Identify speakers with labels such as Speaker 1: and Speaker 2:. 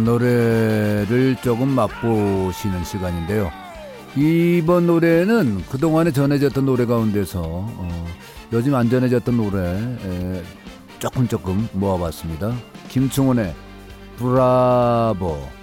Speaker 1: 노래를 조금 맛보시는 시간인데요. 이번 노래는 그동안에 전해졌던 노래 가운데서 요즘 안 전해졌던 노래 조금 모아봤습니다. 김충훈의 브라보.